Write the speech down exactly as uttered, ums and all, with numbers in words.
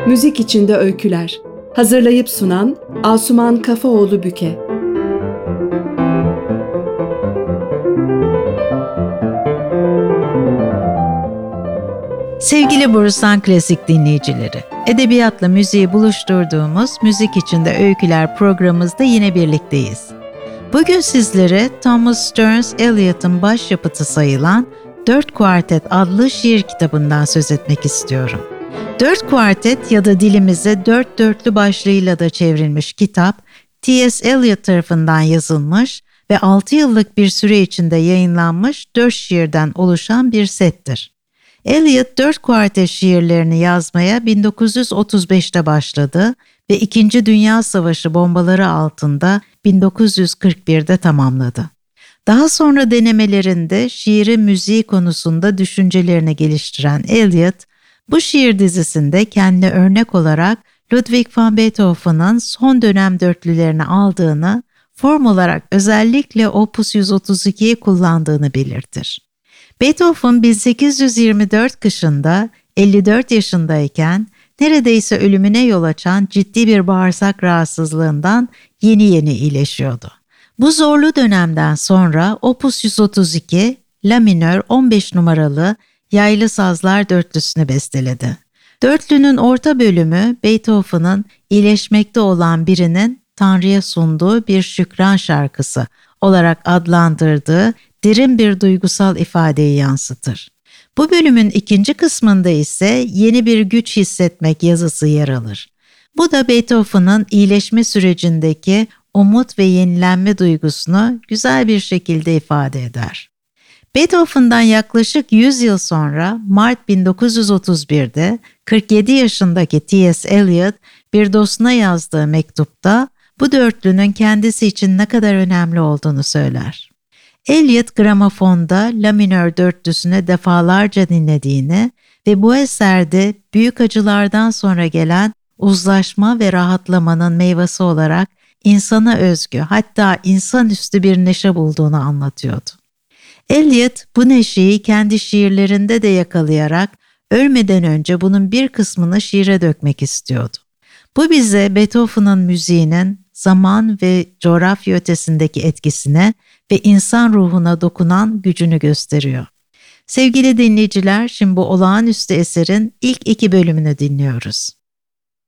Müzik içinde öyküler. Hazırlayıp sunan Asuman Kafaoğlu Büke. Sevgili Borusan Klasik dinleyicileri, edebiyatla müziği buluşturduğumuz Müzik İçinde Öyküler programımızda yine birlikteyiz. Bugün sizlere Thomas Stearns Eliot'ın başyapıtı sayılan Dört Kuartet adlı şiir kitabından söz etmek istiyorum. Dört Kuartet ya da dilimize Dört Dörtlü başlığıyla da çevrilmiş kitap, T S Eliot tarafından yazılmış ve altı yıllık bir süre içinde yayınlanmış dört şiirden oluşan bir settir. Eliot dört kuartet şiirlerini yazmaya bin dokuz yüz otuz beşte başladı ve İkinci Dünya Savaşı bombaları altında bin dokuz yüz kırk birde tamamladı. Daha sonra denemelerinde şiirin müziği konusunda düşüncelerini geliştiren Eliot, bu şiir dizisinde kendine örnek olarak Ludwig van Beethoven'ın son dönem dörtlülerini aldığını, form olarak özellikle Opus yüz otuz ikiyi kullandığını belirtir. Beethoven bin sekiz yüz yirmi dört kışında elli dört yaşındayken neredeyse ölümüne yol açan ciddi bir bağırsak rahatsızlığından yeni yeni iyileşiyordu. Bu zorlu dönemden sonra Opus yüz otuz iki, La minör on beş numaralı yaylı sazlar dörtlüsünü besteledi. Dörtlünün orta bölümü Beethoven'ın iyileşmekte olan birinin Tanrı'ya sunduğu bir şükran şarkısı olarak adlandırdığı derin bir duygusal ifadeyi yansıtır. Bu bölümün ikinci kısmında ise yeni bir güç hissetmek yazısı yer alır. Bu da Beethoven'ın iyileşme sürecindeki umut ve yenilenme duygusunu güzel bir şekilde ifade eder. Beethoven'dan yaklaşık yüz yıl sonra Mart bin dokuz yüz otuz birde kırk yedi yaşındaki T S Eliot bir dostuna yazdığı mektupta bu dörtlünün kendisi için ne kadar önemli olduğunu söyler. Eliot gramofonda La minör dörtlüsünü defalarca dinlediğini ve bu eserde büyük acılardan sonra gelen uzlaşma ve rahatlamanın meyvesi olarak insana özgü, hatta insanüstü bir neşe bulduğunu anlatıyordu. Eliot bu neşeyi kendi şiirlerinde de yakalayarak ölmeden önce bunun bir kısmını şiire dökmek istiyordu. Bu bize Beethoven'ın müziğinin zaman ve coğrafya ötesindeki etkisine ve insan ruhuna dokunan gücünü gösteriyor. Sevgili dinleyiciler, şimdi bu olağanüstü eserin ilk iki bölümünü dinliyoruz.